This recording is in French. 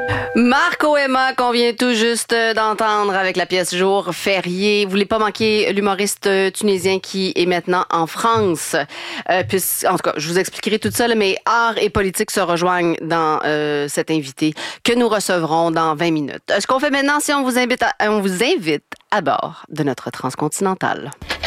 Marc Oema, qu'on vient tout juste d'entendre avec la pièce Jour férié. Vous voulez pas manquer l'humoriste tunisien qui est maintenant en France. En tout cas, je vous expliquerai tout ça, mais art et politique se rejoignent dans cet invité que nous recevrons dans 20 minutes. Ce qu'on fait maintenant, si on vous invite à bord de notre transcontinentale.